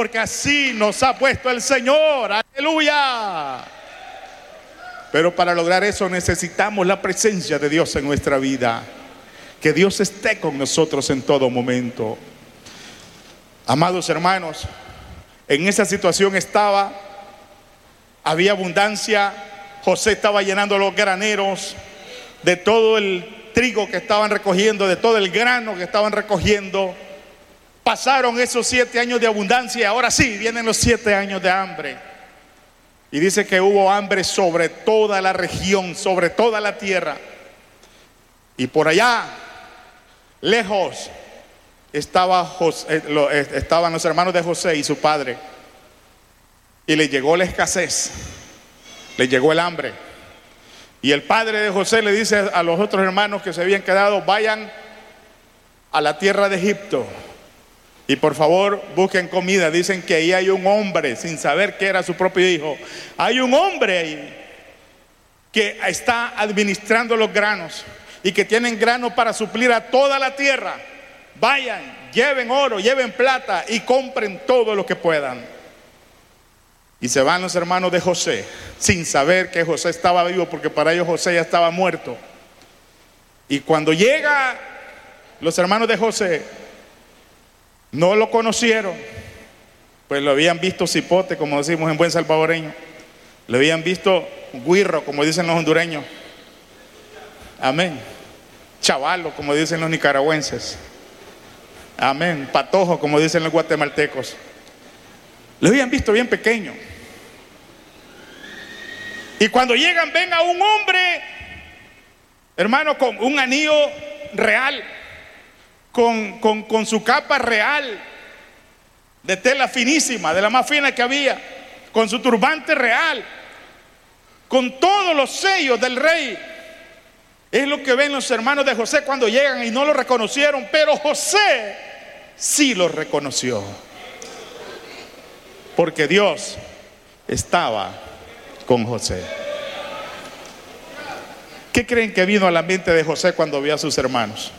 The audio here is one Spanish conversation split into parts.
porque así nos ha puesto el Señor. Aleluya. Pero para lograr eso necesitamos la presencia de Dios en nuestra vida. Que Dios esté con nosotros en todo momento. Amados hermanos, en esa situación había abundancia. José estaba llenando los graneros de todo el trigo que estaban recogiendo, de todo el grano que estaban recogiendo. Pasaron esos 7 años de abundancia y ahora sí vienen los 7 años de hambre. Y dice que hubo hambre sobre toda la región, sobre toda la tierra. Y por allá, lejos, estaban los hermanos de José y su padre. Y le llegó la escasez, le llegó el hambre. Y el padre de José le dice a los otros hermanos que se habían quedado: vayan a la tierra de Egipto y por favor busquen comida. Dicen que ahí hay un hombre, sin saber que era su propio hijo. Hay un hombre ahí que está administrando los granos y que tienen grano para suplir a toda la tierra. Vayan, lleven oro, lleven plata y compren todo lo que puedan. Y se van los hermanos de José, sin saber que José estaba vivo, porque para ellos José ya estaba muerto. Y cuando llegan los hermanos de José, no lo conocieron, pues lo habían visto cipote, como decimos en buen salvadoreño. Lo habían visto guirro, como dicen los hondureños. Amén. Chavalo, como dicen los nicaragüenses. Amén. Patojo, como dicen los guatemaltecos. Lo habían visto bien pequeño. Y cuando llegan, ven a un hombre, hermano, con un anillo real, con su capa real, de tela finísima, de la más fina que había, con su turbante real, con todos los sellos del rey. Es lo que ven los hermanos de José cuando llegan y no lo reconocieron, pero José sí lo reconoció, porque Dios estaba con José. ¿Qué creen que vino a la mente de José cuando vio a sus hermanos?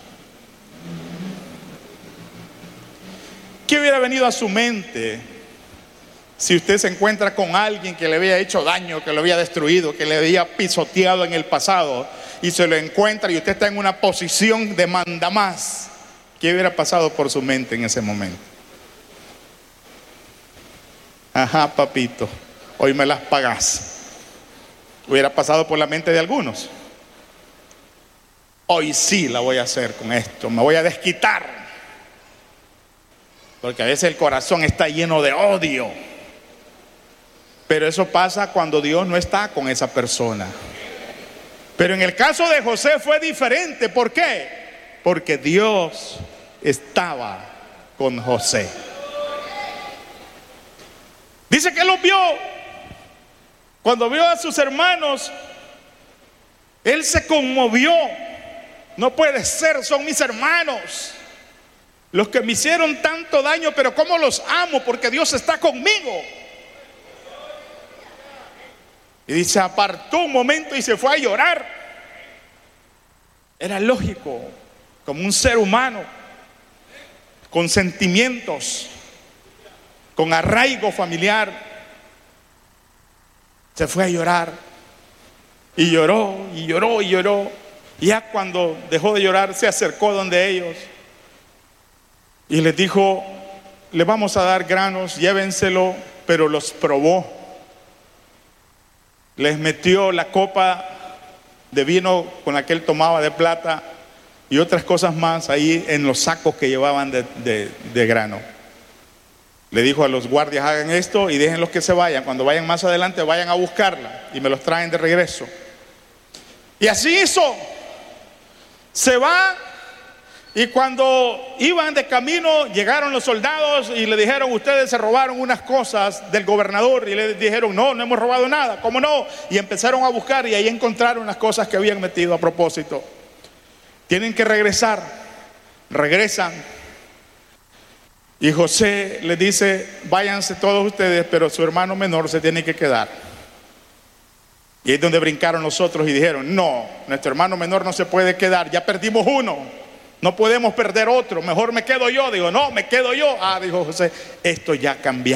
¿Qué hubiera venido a su mente si usted se encuentra con alguien que le había hecho daño, que lo había destruido, que le había pisoteado en el pasado, y se lo encuentra y usted está en una posición de mandamás? ¿Qué hubiera pasado por su mente en ese momento? Ajá, papito, hoy me las pagás. Hubiera pasado por la mente de algunos. Hoy sí la voy a hacer con esto, me voy a desquitar. Porque a veces el corazón está lleno de odio. Pero eso pasa cuando Dios no está con esa persona. Pero en el caso de José fue diferente. ¿Por qué? Porque Dios estaba con José. Dice que los vio. Cuando vio a sus hermanos, él se conmovió. No puede ser, son mis hermanos, los que me hicieron tanto daño, pero cómo los amo, porque Dios está conmigo. Y se apartó un momento y se fue a llorar. Era lógico, como un ser humano, con sentimientos, con arraigo familiar. Se fue a llorar. Y lloró, y lloró, y lloró. Y ya cuando dejó de llorar, se acercó donde ellos y les dijo: le vamos a dar granos, llévenselo. Pero los probó. Les metió la copa de vino con la que él tomaba de plata y otras cosas más ahí en los sacos que llevaban de grano. Le dijo a los guardias: hagan esto y déjenlos que se vayan. Cuando vayan más adelante, vayan a buscarla y me los traen de regreso. Y así hizo. Se va. Y cuando iban de camino, llegaron los soldados y le dijeron: ustedes se robaron unas cosas del gobernador. Y le dijeron: no, no hemos robado nada. ¿Cómo no? Y empezaron a buscar y ahí encontraron las cosas que habían metido a propósito. Tienen que regresar. Regresan. Y José les dice: váyanse todos ustedes, pero su hermano menor se tiene que quedar. Y es donde brincaron los otros y dijeron: no, nuestro hermano menor no se puede quedar, ya perdimos uno, no podemos perder otro, mejor me quedo yo. Digo: no, me quedo yo. Dijo José: esto ya cambió.